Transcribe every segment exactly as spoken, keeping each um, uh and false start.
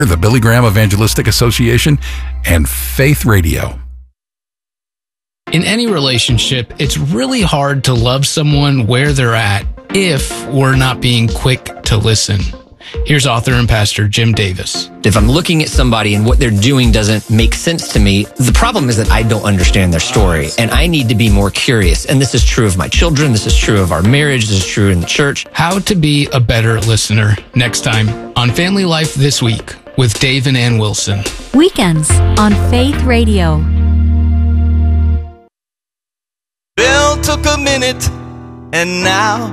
the Billy Graham Evangelistic Association, and Faith Radio. In any relationship, it's really hard to love someone where they're at if we're not being quick to listen. Here's author and pastor Jim Davis. If I'm looking at somebody and what they're doing doesn't make sense to me, the problem is that I don't understand their story, and I need to be more curious. And this is true of my children. This is true of our marriage. This is true in the church. How to be a better listener. Next time on Family Life This Week with Dave and Ann Wilson. Weekends on Faith Radio. Bill took a minute, and now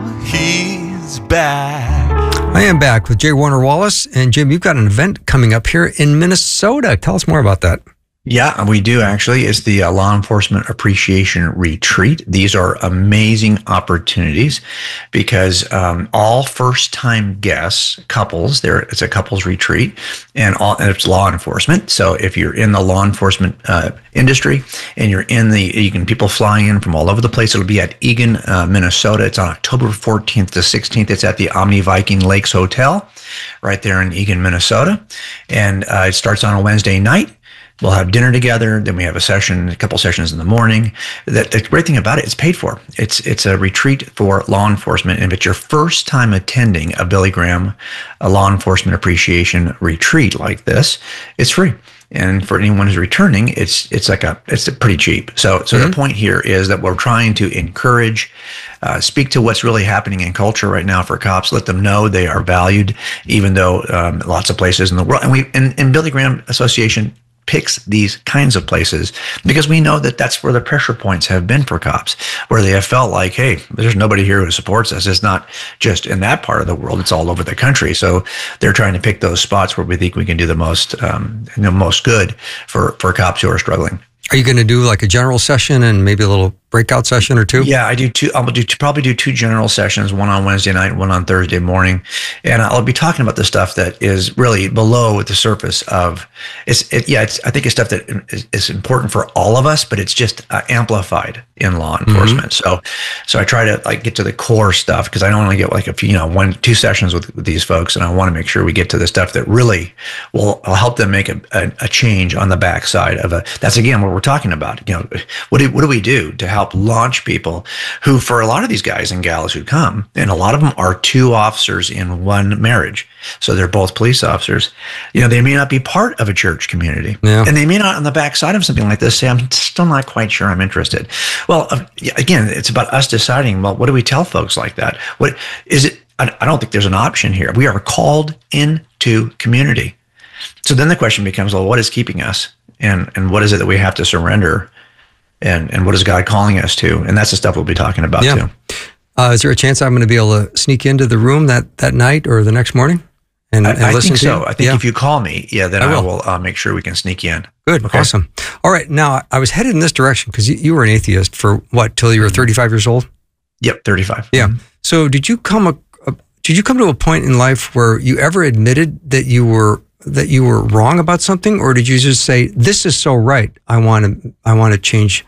he's back. I am back with Jay Warner Wallace. And Jim, you've got an event coming up here in Minnesota. Tell us more about that. Yeah, we do actually. It's the uh, Law Enforcement Appreciation Retreat. These are amazing opportunities because um, all first-time guests, couples, there it's a couples retreat, and, all, and it's law enforcement. So if you're in the law enforcement uh, industry and you're in the, you can people fly in from all over the place. It'll be at Eagan, uh, Minnesota. It's on October fourteenth to sixteenth. It's at the Omni Viking Lakes Hotel, right there in Eagan, Minnesota, and uh, it starts on a Wednesday night. We'll have dinner together. Then we have a session, a couple sessions in the morning. That the great thing about it, it's paid for. It's it's a retreat for law enforcement. And if it's your first time attending a Billy Graham, a law enforcement appreciation retreat like this, it's free. And for anyone who's returning, it's it's like a it's pretty cheap. So so mm-hmm. the point here is that we're trying to encourage, uh, speak to what's really happening in culture right now for cops. Let them know they are valued, even though um, lots of places in the world, and we and, and Billy Graham Association picks these kinds of places because we know that that's where the pressure points have been for cops, where they have felt like, hey, there's nobody here who supports us. It's not just in that part of the world; it's all over the country. So they're trying to pick those spots where we think we can do the most, um, you know, most good for for cops who are struggling. Are you going to do like a general session and maybe a little breakout session or two? Yeah, I do two. I'll do probably do two general sessions, one on Wednesday night, one on Thursday morning, and I'll be talking about the stuff that is really below the surface of. It's it, yeah. It's I think it's stuff that is, is important for all of us, but it's just uh, amplified in law enforcement. Mm-hmm. So, so I try to like get to the core stuff because I don't want to get like a few, you know, one two sessions with, with these folks, and I want to make sure we get to the stuff that really will, will help them make a, a, a change on the backside of a. That's again what we're talking about. You know, what do what do we do to help help launch people who, for a lot of these guys and gals who come, and a lot of them are two officers in one marriage. So they're both police officers. You know, they may not be part of a church community. Yeah. And they may not on the backside of something like this say, I'm still not quite sure I'm interested. Well, uh, again, it's about us deciding, well, what do we tell folks like that? What is it? I, I don't think there's an option here. We are called into community. So then the question becomes, well, what is keeping us? And and what is it that we have to surrender? And and what is God calling us to? And that's the stuff we'll be talking about yeah. too. Uh, is there a chance I'm going to be able to sneak into the room that, that night or the next morning and, I, and I listen think to so. you? I think yeah. if you call me, yeah, then I will, I will uh, make sure we can sneak you in. Good. Okay. Awesome. All right. Now, I was headed in this direction because you, you were an atheist for what, till you were thirty-five years old? Yep, thirty-five. Yeah. Mm-hmm. So did you come a, a, did you come to a point in life where you ever admitted that you were that you were wrong about something, or did you just say, this is so right, I want to I want to change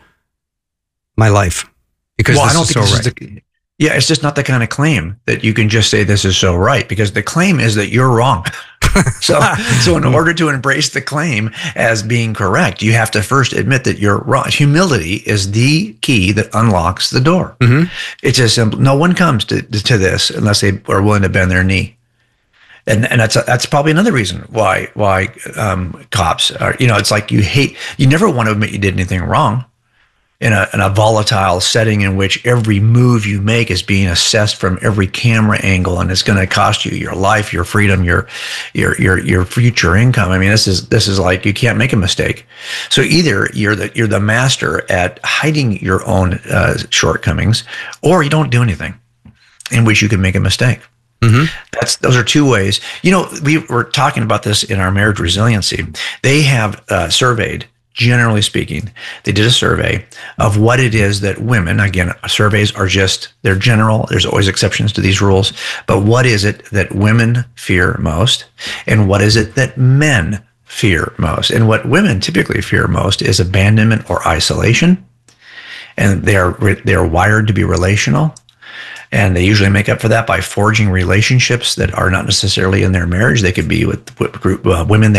my life because well, this I don't is think so this right? Is the, yeah, it's just not the kind of claim that you can just say this is so right, because the claim is that you're wrong. so, so in order to embrace the claim as being correct, you have to first admit that you're wrong. Humility is the key that unlocks the door. Mm-hmm. It's as simple. No one comes to, to this unless they are willing to bend their knee. And and that's that's probably another reason why why um, cops are, you know, it's like you hate, you never want to admit you did anything wrong in a in a volatile setting in which every move you make is being assessed from every camera angle, and it's going to cost you your life, your freedom, your your your your future income. I mean, this is this is like, you can't make a mistake. So either you're the you're the master at hiding your own uh, shortcomings, or you don't do anything, in which you can make a mistake. Mm-hmm. That's those are two ways. You know, we were talking about this in our marriage resiliency. They have uh, surveyed, generally speaking, they did a survey of what it is that women, again, surveys are just, they're general. There's always exceptions to these rules. But what is it that women fear most? And what is it that men fear most? And what women typically fear most is abandonment or isolation. And they are they are wired to be relational. And they usually make up for that by forging relationships that are not necessarily in their marriage. They could be with, with group, uh, women they